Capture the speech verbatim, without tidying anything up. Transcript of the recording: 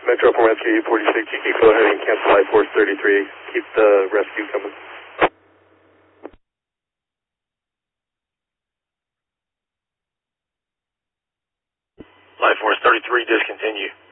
Metro from Rescue forty-six, you can go ahead and cancel Life Force thirty-three. Keep the rescue coming. Life Force thirty-three, discontinue.